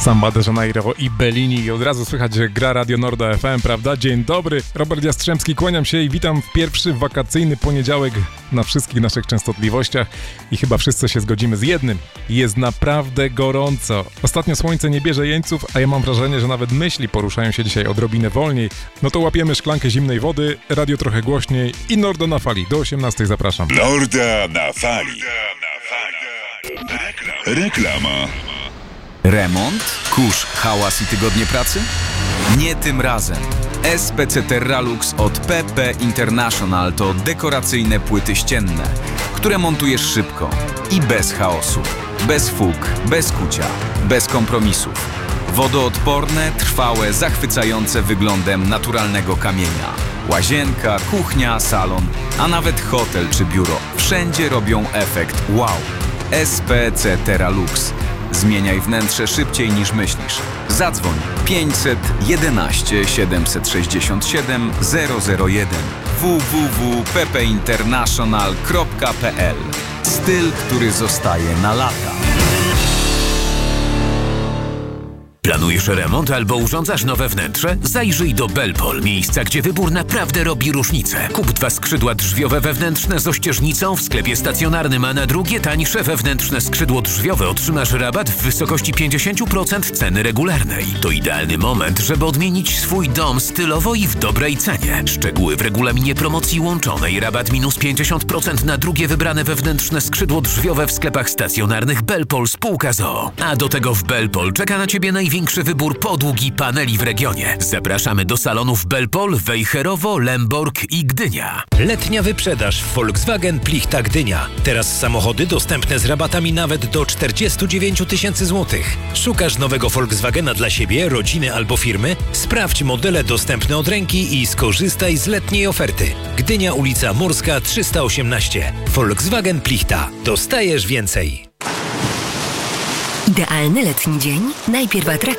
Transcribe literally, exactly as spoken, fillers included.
Samba de Janeiro i Bellini i od razu słychać, że gra Radio Norda F M, prawda? Dzień dobry, Robert Jastrzębski, kłaniam się i witam w pierwszy wakacyjny poniedziałek na wszystkich naszych częstotliwościach i chyba wszyscy się zgodzimy z jednym. Jest naprawdę gorąco. Ostatnio słońce nie bierze jeńców, a ja mam wrażenie, że nawet myśli poruszają się dzisiaj odrobinę wolniej. No to łapiemy szklankę zimnej wody, radio trochę głośniej i Norda na fali. Do osiemnastej zapraszam. Norda na fali. Reklama. Remont? Kurz, hałas i tygodnie pracy? Nie tym razem. S P C Terralux od P P International to dekoracyjne płyty ścienne, które montujesz szybko i bez chaosu, bez fug, bez kucia, bez kompromisów. Wodoodporne, trwałe, zachwycające wyglądem naturalnego kamienia. Łazienka, kuchnia, salon, a nawet hotel czy biuro. Wszędzie robią efekt wow. S P C Terralux. Zmieniaj wnętrze szybciej niż myślisz. Zadzwoń pięćset jedenaście siedemset sześćdziesiąt siedem zero zero jeden w w w kropka p p international kropka p l. Styl, który zostaje na lata. Planujesz remont albo urządzasz nowe wnętrze? Zajrzyj do Belpol, miejsca, gdzie wybór naprawdę robi różnicę. Kup dwa skrzydła drzwiowe wewnętrzne z ościeżnicą w sklepie stacjonarnym, a na drugie tańsze wewnętrzne skrzydło drzwiowe otrzymasz rabat w wysokości pięćdziesiąt procent ceny regularnej. To idealny moment, żeby odmienić swój dom stylowo i w dobrej cenie. Szczegóły w regulaminie promocji łączonej. Rabat minus pięćdziesiąt procent na drugie wybrane wewnętrzne skrzydło drzwiowe w sklepach stacjonarnych Belpol spółka z o o. A do tego w Belpol czeka na Ciebie największy Większy wybór podłóg i paneli w regionie. Zapraszamy do salonów Belpol, Wejherowo, Lemborg i Gdynia. Letnia wyprzedaż w Volkswagen Plichta Gdynia. Teraz samochody dostępne z rabatami nawet do czterdzieści dziewięć tysięcy złotych. Szukasz nowego Volkswagena dla siebie, rodziny albo firmy? Sprawdź modele dostępne od ręki i skorzystaj z letniej oferty. Gdynia, ulica Morska trzysta osiemnaście. Volkswagen Plichta. Dostajesz więcej. Idealny letni dzień? Najpierw atrakcja